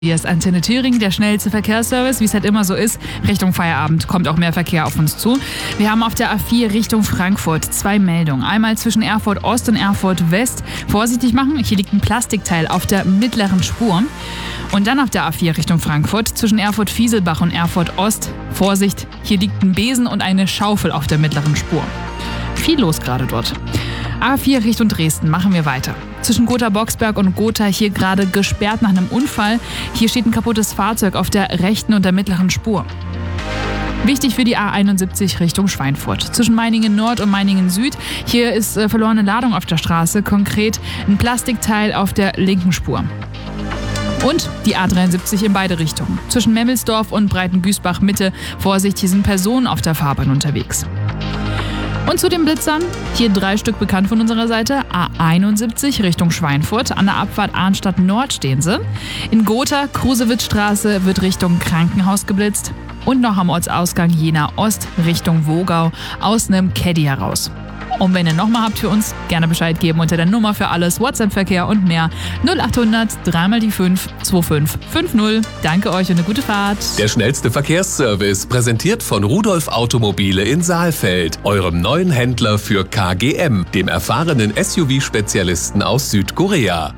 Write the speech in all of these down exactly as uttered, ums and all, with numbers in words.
Hier ist Antenne Thüringen, der schnellste Verkehrsservice, wie es halt immer so ist. Richtung Feierabend kommt auch mehr Verkehr auf uns zu. Wir haben auf der A vier Richtung Frankfurt zwei Meldungen. Einmal zwischen Erfurt Ost und Erfurt West. Vorsichtig machen, hier liegt ein Plastikteil auf der mittleren Spur. Und dann auf der A vier Richtung Frankfurt zwischen Erfurt Fieselbach und Erfurt Ost. Vorsicht, hier liegt ein Besen und eine Schaufel auf der mittleren Spur. Viel los gerade dort. A vier Richtung Dresden, machen wir weiter. Zwischen Gotha-Boxberg und Gotha hier gerade gesperrt nach einem Unfall. Hier steht ein kaputtes Fahrzeug auf der rechten und der mittleren Spur. Wichtig für die A einundsiebzig Richtung Schweinfurt. Zwischen Meiningen Nord und Meiningen Süd. Hier ist äh, verlorene Ladung auf der Straße. Konkret ein Plastikteil auf der linken Spur. Und die A dreiundsiebzig in beide Richtungen. Zwischen Memmelsdorf und Breitengüßbach Mitte. Vorsicht, hier sind Personen auf der Fahrbahn unterwegs. Und zu den Blitzern, hier drei Stück bekannt von unserer Seite. A einundsiebzig Richtung Schweinfurt, an der Abfahrt Arnstadt Nord stehen sie. In Gotha, Krusewitzstraße wird Richtung Krankenhaus geblitzt. Und noch am Ortsausgang Jena Ost Richtung Wogau aus einem Caddy heraus. Und wenn ihr nochmal habt für uns, gerne Bescheid geben unter der Nummer für alles, WhatsApp-Verkehr und mehr. null achthundert drei mal die fünf zwei fünf fünf null. Danke euch und eine gute Fahrt. Der schnellste Verkehrsservice, präsentiert von Rudolf Automobile in Saalfeld, eurem neuen Händler für K G M, dem erfahrenen S U V-Spezialisten aus Südkorea.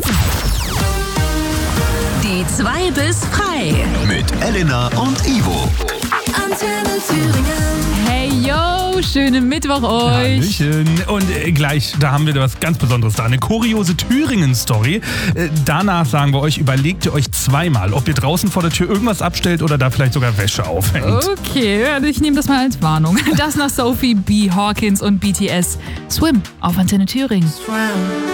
Die zwei bis frei. Mit Elena und Ivo. Antenne Thüringen. Hey yo, schönen Mittwoch euch. Hallöchen. Und äh, gleich, da haben wir was ganz Besonderes da. Eine kuriose Thüringen-Story. Äh, danach sagen wir euch, überlegt ihr euch zweimal, ob ihr draußen vor der Tür irgendwas abstellt oder da vielleicht sogar Wäsche aufhängt. Okay, also ich nehme das mal als Warnung. Das nach Sophie B. Hawkins und B T S. Swim auf Antenne Thüringen.